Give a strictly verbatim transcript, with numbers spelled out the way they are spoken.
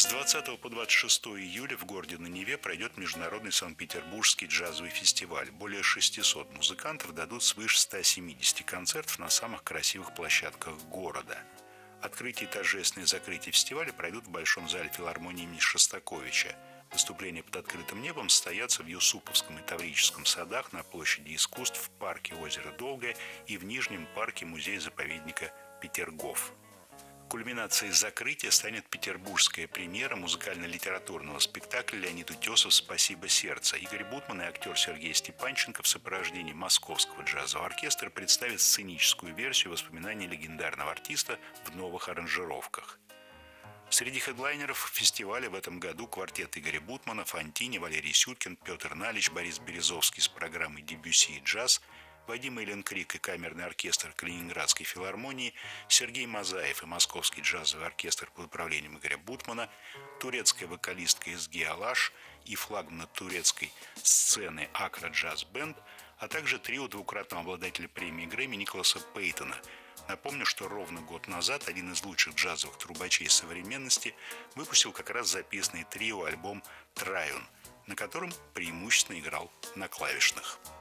С двадцатого по двадцать шестое июля в городе на Неве пройдет международный Санкт-Петербургский джазовый фестиваль. Более шестисот музыкантов дадут свыше ста семидесяти концертов на самых красивых площадках города. Открытие и торжественное закрытие фестиваля пройдут в Большом зале филармонии имени Шостаковича. Выступления под открытым небом состоятся в Юсуповском и Таврическом садах, на площади искусств, в парке озера Долгое и в Нижнем парке музея-заповедника Петергоф. Кульминацией закрытия станет петербургская премьера музыкально-литературного спектакля Леонид Утесов «Спасибо, сердце». Игорь Бутман и актер Сергей Степанченко в сопровождении Московского джазового оркестра представят сценическую версию воспоминаний легендарного артиста в новых аранжировках. Среди хедлайнеров фестиваля в этом году квартет Игоря Бутмана, Фонтини, Валерий Сюткин, Петр Налич, Борис Березовский с программой «Дебюсси и джаз», Вадим Эйленкрик и камерный оркестр Калининградской филармонии, Сергей Мазаев и Московский джазовый оркестр под управлением Игоря Бутмана, турецкая вокалистка Эзги Алаш и флагман турецкой сцены Акра Джаз Бенд, а также трио двукратного обладателя премии Грэмми Николаса Пейтона. Напомню, что ровно год назад один из лучших джазовых трубачей современности выпустил как раз записанный трио альбом «Трайон», на котором преимущественно играл на клавишных.